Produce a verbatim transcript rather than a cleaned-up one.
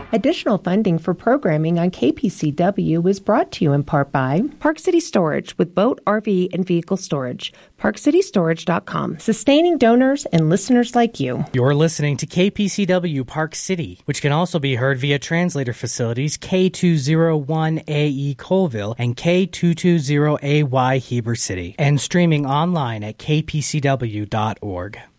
Additional funding for programming on K P C W is brought to you in part by Park City Storage with boat, R V, and vehicle storage. park city storage dot com. Sustaining donors and listeners like you. You're listening to K P C W Park City, which can also be heard via translator facilities K two oh one A E Colville and K two twenty A Y Heber City, and streaming online at k p c w dot org.